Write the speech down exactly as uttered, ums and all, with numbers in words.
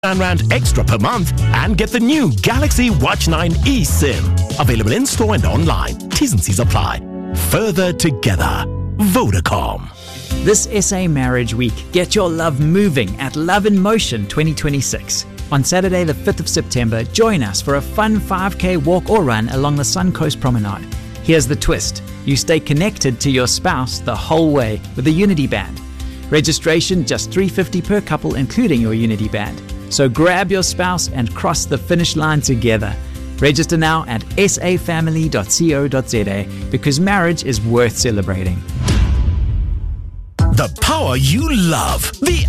Rand extra per month and get the new Galaxy Watch nine eSIM. Available in store and online. T's and C's apply. Further together. Vodacom. This S A Marriage Week, get your love moving at Love in Motion twenty twenty-six. On Saturday the fifth of September, join us for a fun five K walk or run along the Suncoast Promenade. Here's the twist. You stay connected to your spouse the whole way with a Unity Band. Registration just three dollars fifty per couple, including your Unity Band. So grab your spouse and cross the finish line together. Register now at s a family dot co dot z a because marriage is worth celebrating. The power you love. The